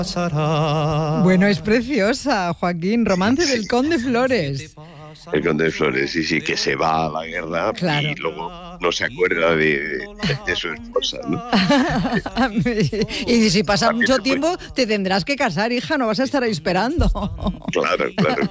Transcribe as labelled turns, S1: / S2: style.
S1: Bueno, es preciosa, Joaquín. Romance del Conde Flores.
S2: El Conde de Flores, sí, que se va a la guerra,
S1: Claro.
S2: y luego no se acuerda de su esposa, ¿no?
S1: Y si pasa
S2: También
S1: mucho
S2: es muy-
S1: tiempo, te tendrás que casar, hija, no vas a estar ahí esperando.
S2: Claro, claro.